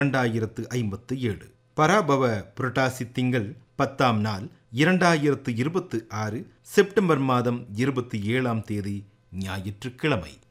2057 பராபவ புரட்டாசி திங்கள் 10ஆம் நாள் 2026 செப்டம்பர் மாதம் 27ஆம் தேதி ஞாயிற்றுக்கிழமை.